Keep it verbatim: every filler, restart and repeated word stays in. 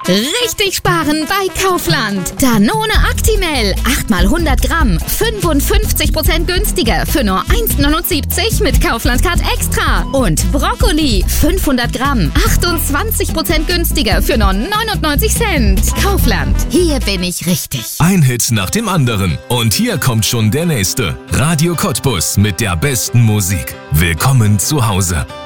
Richtig sparen bei Kaufland. Danone Actimel, acht mal hundert Gramm, fünfundfünfzig Prozent günstiger für nur eins neunundsiebzig mit Kaufland Card Extra. Und Brokkoli, fünfhundert Gramm, achtundzwanzig Prozent günstiger für nur neunundneunzig Cent. Kaufland, hier bin ich richtig. Ein Hit nach dem anderen. Und hier kommt schon der nächste. Radio Cottbus mit der besten Musik. Willkommen zu Hause.